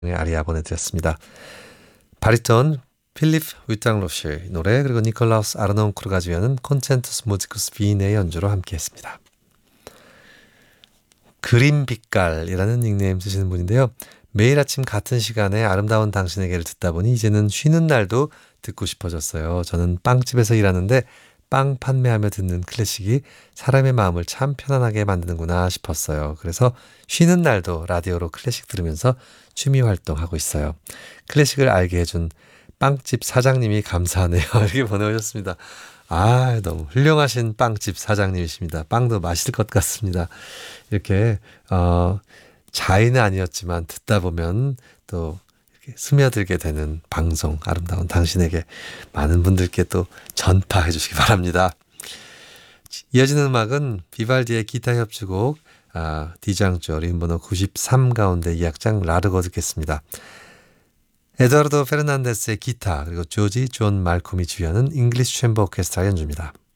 아리아 보내드렸습니다. 바리톤 필립 위땅로시 노래 그리고 니콜라우스 아르논크루가 지휘하는 콘체르토스 무지쿠스 빈의 연주로 함께했습니다. 그림 빛깔이라는 닉네임 쓰시는 분인데요. 매일 아침 같은 시간에 아름다운 당신에게를 듣다 보니 이제는 쉬는 날도 듣고 싶어졌어요. 저는 빵집에서 일하는데 빵 판매하며 듣는 클래식이 사람의 마음을 참 편안하게 만드는구나 싶었어요. 그래서 쉬는 날도 라디오로 클래식 들으면서 취미 활동하고 있어요. 클래식을 알게 해준 빵집 사장님이 감사하네요. 이렇게 보내오셨습니다. 아, 너무 훌륭하신 빵집 사장님이십니다. 빵도 맛있을 것 같습니다. 이렇게 자의는 아니었지만 듣다 보면 또 이렇게 스며들게 되는 방송 아름다운 당신에게 많은 분들께 또 전파해 주시기 바랍니다. 이어지는 음악은 비발디의 기타 협주곡 디장조 림번호 93 가운데 2악장 라르고 듣겠습니다. 에드와르도 페르난데스의 기타 그리고 조지 존 말콤이 지휘하는 잉글리시 챔버 오케스트라 연주입니다.